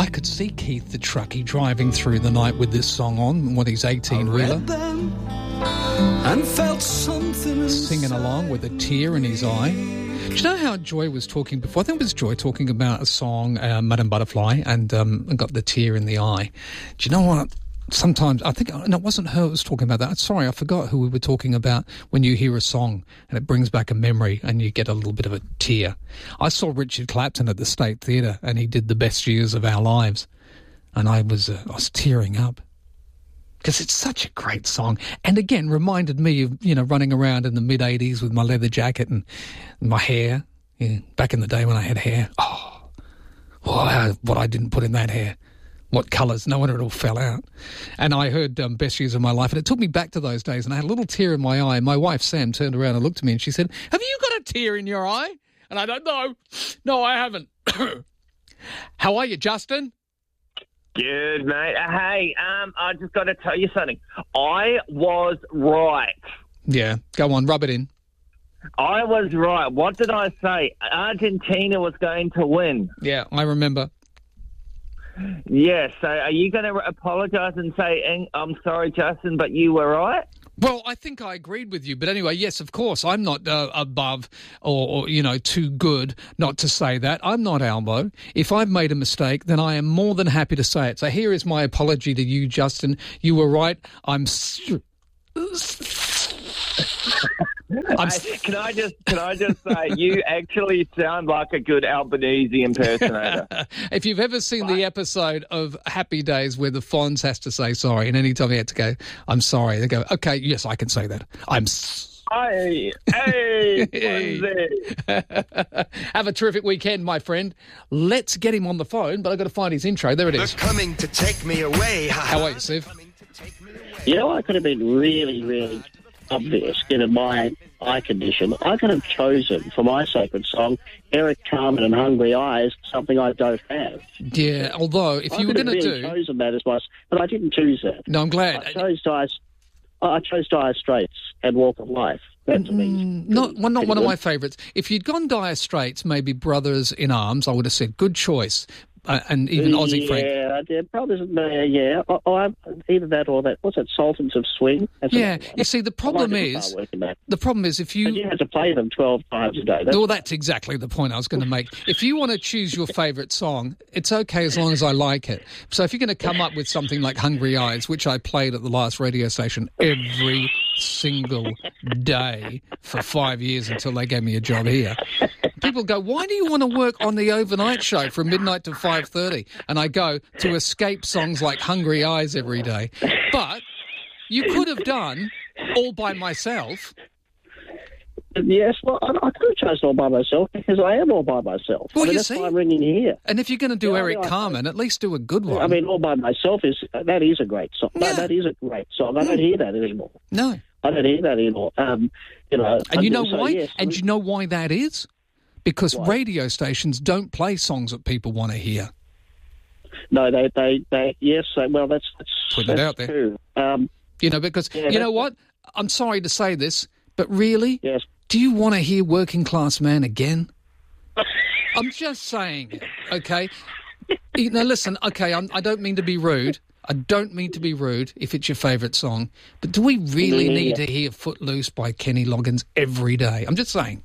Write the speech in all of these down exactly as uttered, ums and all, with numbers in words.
I could see Keith the truckie driving through the night with this song on, one of his eighteen-wheeler. And felt something singing along with a tear in his eye. Do you know how Joy was talking before? I think it was Joy talking about a song, uh, Madame Butterfly, and um, got the tear in the eye. Do you know what? Sometimes, I think, no, it wasn't her who was talking about that. Sorry, I forgot who we were talking about when you hear a song and it brings back a memory and you get a little bit of a tear. I saw Richard Clapton at the State Theatre and he did The Best Years of Our Lives. And I was, uh, I was tearing up. Because it's such a great song. And again, reminded me of, you know, running around in the mid-eighties with my leather jacket and my hair. Yeah, back in the day when I had hair. Oh, oh what I didn't put in that hair. What colours, no wonder it all fell out. And I heard um, Best Years of My Life, and it took me back to those days, and I had a little tear in my eye. My wife, Sam, turned around and looked at me, and she said, have you got a tear in your eye? And I don't know. No, I haven't. How are you, Justin? Good, mate. Hey, um, I just got to tell you something. I was right. Yeah, go on, rub it in. I was right. What did I say? Argentina was going to win. Yeah, I remember. Yes, so are you going to apologise and say, I'm sorry, Justin, but you were right? Well, I think I agreed with you. But anyway, yes, of course, I'm not uh, above or, or, you know, too good not to say that. I'm not Almo. If I've made a mistake, then I am more than happy to say it. So here is my apology to you, Justin. You were right. I'm... I'm... Can I just can I just say you actually sound like a good Albanese impersonator. If you've ever seen what? the episode of Happy Days where the Fonz has to say sorry, and any time he had to go, I'm sorry, they go, okay, yes, I can say that. I'm Hey, hey, Have a terrific weekend, my friend. Let's get him on the phone, but I've got to find his intro. There it is. They're coming to take me away. How are you, Siv? You know, I could have been really, really obvious given my eye condition. I could have chosen for my sacred song Eric Carmen and Hungry Eyes, something I don't have. Yeah, although if I you were going to really do, chosen that as my, but I didn't choose that. No, I'm glad. I chose Dire. I chose Dire Straits and Walk of Life. That to me, mm, not well, not one good. of my favourites. If you'd gone Dire Straits, maybe Brothers in Arms, I would have said good choice. Uh, and even Aussie yeah, Frank. Yeah, yeah, Brothers, uh, yeah. Oh, oh, either that or that. What's that? Sultans of Swing. That's yeah, you see, the problem is, the problem is if you... But you had to play them twelve times a day. That's well, that's exactly the point I was going to make. If you want to choose your favourite song, it's okay as long as I like it. So if you're going to come up with something like Hungry Eyes, which I played at the last radio station every single day for five years until they gave me a job here, people go, why do you want to work on the overnight show from midnight to five thirty? And I go, to escape songs like Hungry Eyes every day. But you could have done All By Myself. Yes, well, I, I could have chosen All By Myself because I am all by myself. Well, I mean, you that's see? why I'm ringing here. And if you're going to do yeah, Eric I mean, Carmen, I, at least do a good one. I mean, All By Myself, is that is a great song. Yeah. No, that is a great song. I no. don't hear that anymore. No. I don't hear that anymore. Um, you know, and you know so, why? Yes, and you know why that is? Because why? radio stations don't play songs that people want to hear. No, they, they, they yes, they, well, that's, that's, Put it that's out there. true. Um, you know, because, yeah, you know what? I'm sorry to say this, but really, yes. do you want to hear Working Class Man again? I'm just saying, okay? You know, listen, okay, I'm, I don't mean to be rude. I don't mean to be rude if it's your favourite song, but do we really yeah. need to hear Footloose by Kenny Loggins every day? I'm just saying.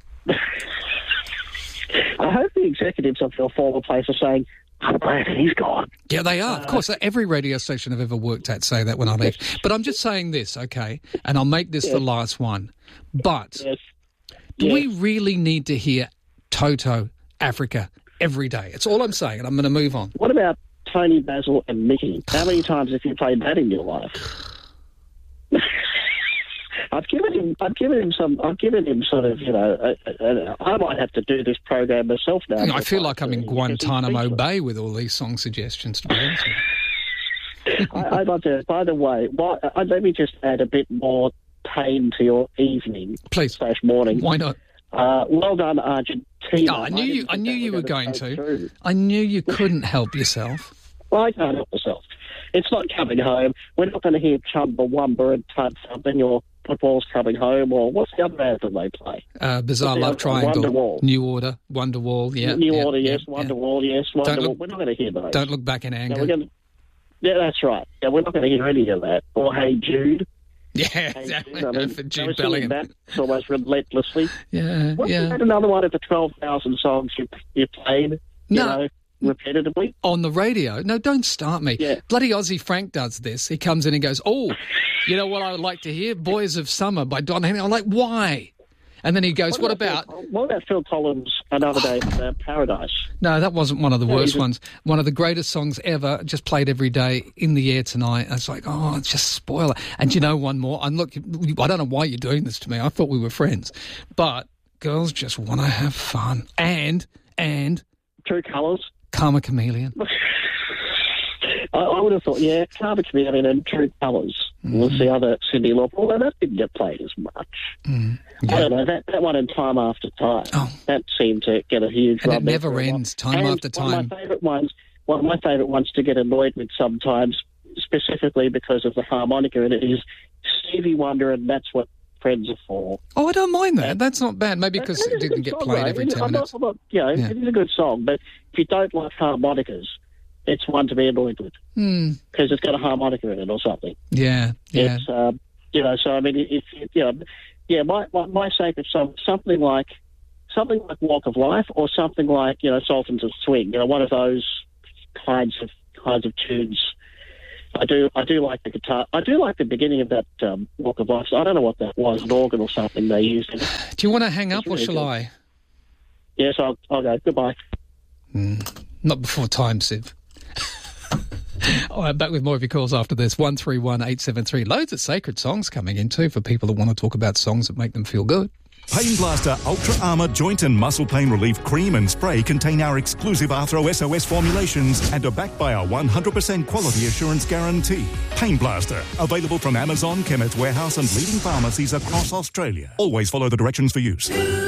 I hope the executives of your former place are saying, I'm glad he's gone. Yeah, they are. Of course, every radio station I've ever worked at say that when I leave. But I'm just saying this, okay, and I'll make this yes. the last one. But yes. do yes. we really need to hear Toto, Africa, every day? It's all I'm saying, and I'm going to move on. What about Tony Basil and Mickey? How many times have you played that in your life? I've given him. I've given him some. I've given him sort of. You know, a, a, a, I might have to do this program myself now. I feel like I'm in Guantanamo Bay with all these song suggestions. To be honest. I, I'd like to. By the way, why, uh, let me just add a bit more pain to your evening, please, slash morning. Why not? Uh, well done, Argentina. Oh, I knew you. I knew you were going to. True. I knew you couldn't help yourself. Well, I can't help myself. It's not coming home. We're not going to hear Chumbawamba and Tud Thump in your Football's Coming Home, or what's the other anthem they play? Uh, Bizarre Love Triangle. Wonderwall. New Order. Wonderwall, yeah. New yeah, Order, yeah, yes. yeah. Wonderwall, yes. Wonderwall. Look, we're not going to hear those. Don't Look Back in Anger. Yeah, we're gonna, yeah, that's right. Yeah, we're not going to hear any of that. Or Hey Jude. Yeah, Hey exactly. Jude. I mean, For they Jude were singing Bellingham. that almost relentlessly. Yeah, What's yeah. another one of the twelve thousand songs you, you played, you No. know, repetitively? On the radio. No, don't start me. Yeah. Bloody Aussie Frank does this. He comes in and goes, oh, you know what I would like to hear? Boys of Summer by Don Henley. I'm like, why? And then he goes, what, what about... Phil, what about Phil Collins' Another Day in uh, Paradise? No, that wasn't one of the No, worst just... ones. One of the greatest songs ever, just played every day, In the Air Tonight. I was like, oh, it's just spoil it. And you know one more? I'm look, I don't know why you're doing this to me. I thought we were friends. But girls just want to have fun. And, and... True Colours. Karma Chameleon. I, I would have thought, yeah, Karma Chameleon and True Colours mm. was the other Cyndi Lauper, although that didn't get played as much. Mm. Yeah. I don't know, that, that one in Time After Time, oh. that seemed to get a huge and rub. It never ends, Time and After Time. One of my favourite ones, one of my favourite ones to get annoyed with sometimes, specifically because of the harmonica in it, is Stevie Wonder, and That's What Friends Are For. Oh, I don't mind that. That's not bad. Maybe because it didn't get song, played right? every ten I'm minutes. Not, I'm not, you know, yeah. It is a good song, but if you don't like harmonicas, it's one to be annoyed with because mm. it's got a harmonica in it or something. Yeah, yeah. It's, um, you know, so I mean, if you know, yeah, my my, my sacred song, something like something like Walk of Life, or something like you know, Sultans of Swing. You know, one of those kinds of kinds of tunes. I do I do like the guitar. I do like the beginning of that um, Walk of Life. So I don't know what that was, an organ or something they used in it. Do you want to hang it's up really or shall good. I? Yes, I'll, I'll go. Goodbye. Mm. Not before time, Siv. All right, back with more of your calls after this. one three one eight seven three. Loads of sacred songs coming in too for people who want to talk about songs that make them feel good. Pain Blaster Ultra Armour Joint and Muscle Pain Relief Cream and Spray contain our exclusive Arthro S O S formulations and are backed by our one hundred percent quality assurance guarantee. Pain Blaster, available from Amazon, Chemist Warehouse and leading pharmacies across Australia. Always follow the directions for use.